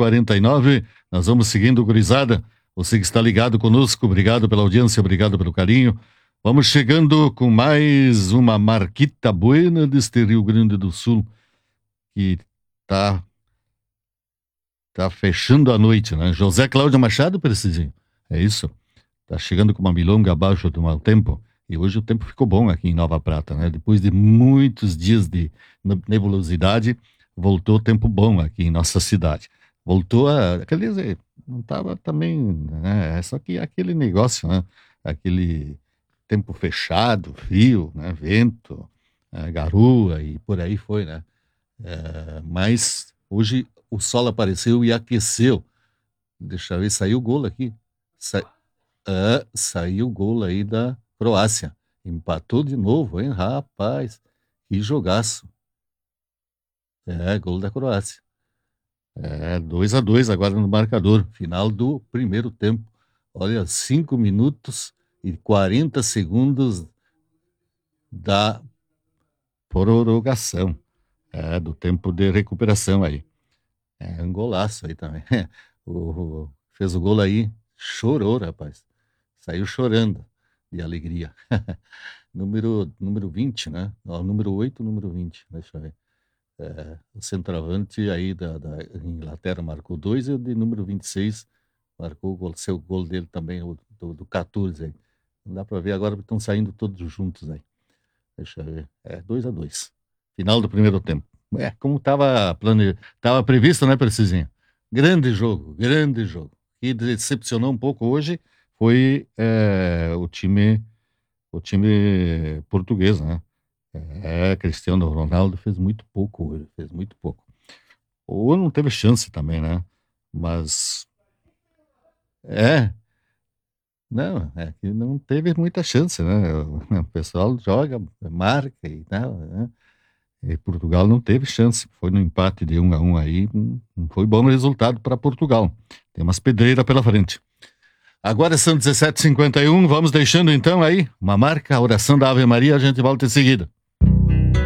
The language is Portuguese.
18h49. Nós vamos seguindo, gurizada. Você que está ligado conosco, obrigado pela audiência, obrigado pelo carinho. Vamos chegando com mais uma marquita buena deste Rio Grande do Sul, que tá fechando a noite, né? José Cláudio Machado, Precisinho. É isso. Tá chegando com uma milonga abaixo do mau tempo. E hoje o tempo ficou bom aqui em Nova Prata, né? Depois de muitos dias de nebulosidade, voltou tempo bom aqui em nossa cidade. Voltou a... Quer dizer, não estava também, né? Só que aquele negócio, né? Aquele tempo fechado, frio, né? Vento, garoa e por aí foi, né? Mas hoje o sol apareceu e aqueceu. Deixa eu ver, saiu o gol aqui. Saiu o gol aí da Croácia. Empatou de novo, hein, rapaz? Que jogaço. Gol da Croácia. 2-2 agora no marcador. Final do primeiro tempo. Olha, 5 minutos e 40 segundos da prorrogação. Do tempo de recuperação aí. Um golaço aí também. Fez o gol aí, chorou, rapaz. Saiu chorando de alegria. número 20, né? Número 8, número 20, deixa eu ver. O centroavante aí da Inglaterra marcou 2 e o de número 26 marcou o seu gol dele também, o do 14 aí. Não dá para ver agora porque estão saindo todos juntos aí. Deixa eu ver. 2-2. Final do primeiro tempo. Como estava previsto, né, Precisinho? Grande jogo, grande jogo. E decepcionou um pouco hoje foi o time português, né? Cristiano Ronaldo fez muito pouco hoje, fez muito pouco. Ou não teve chance também, né? Mas não, que não teve muita chance, né? O pessoal joga, marca e tal, né? E Portugal não teve chance, foi no empate de 1-1 aí, não foi bom resultado para Portugal. Tem umas pedreiras pela frente. Agora são 17h51, vamos deixando então aí uma marca, a oração da Ave Maria, a gente volta em seguida.